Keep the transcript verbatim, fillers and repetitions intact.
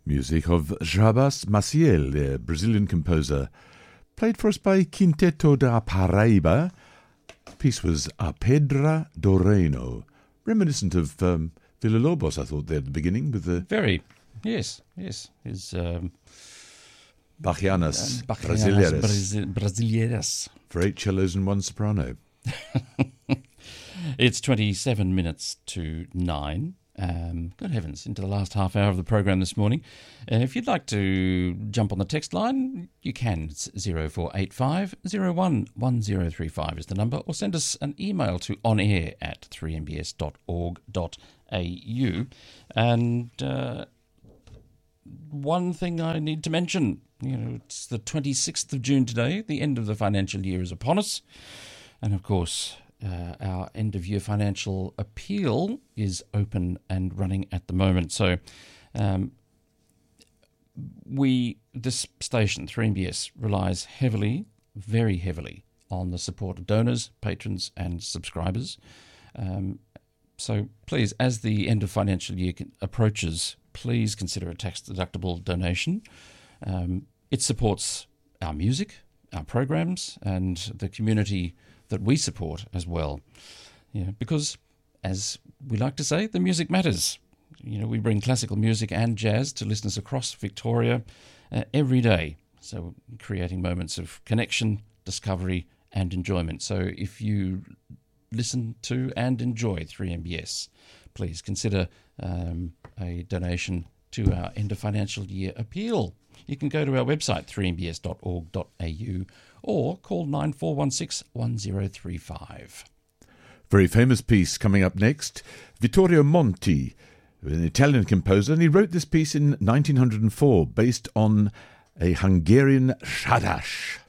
Music of Jarbas Maciel, the Brazilian composer, played for us by Quinteto da Paraíba. The piece was A Pedra do Reino, reminiscent of um, Villa-Lobos, I thought, there at the beginning, with the... Very, yes, yes. His... Um, Bachianas, uh, Bachianas Brasileiras. Brasi- Brasileiras. For eight cellos and one soprano. It's twenty-seven minutes to nine. Um, good heavens, into the last half hour of the program this morning. Uh, if you'd like to jump on the text line, you can. It's zero four eight five zero one one zero three five is the number, or send us an email to onair at three m b s dot org dot a u. And uh, one thing I need to mention, you know, it's the twenty-sixth of June today. The end of the financial year is upon us. And of course, Uh, our end-of-year financial appeal is open and running at the moment. So um, we, this station, three M B S, relies heavily, very heavily, on the support of donors, patrons and subscribers. Um, so please, as the end of financial year approaches, please consider a tax-deductible donation. Um, it supports our music, our programs, and the community that we support as well. You know, because, as we like to say, the music matters. You know, we bring classical music and jazz to listeners across Victoria uh, every day. So creating moments of connection, discovery and enjoyment. So if you listen to and enjoy three M B S, please consider um, a donation to our end of financial year appeal. You can go to our website, three m b s dot org dot a u, or call nine four one six one zero three five. Very famous piece coming up next. Vittorio Monti, an Italian composer, and he wrote this piece in nineteen oh four based on a Hungarian Shadash.